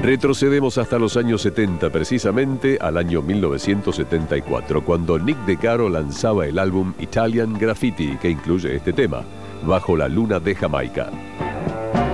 Retrocedemos hasta los años 70, precisamente al año 1974, cuando Nick De Caro lanzaba el álbum Italian Graffiti, que incluye este tema, Bajo la luna de Jamaica.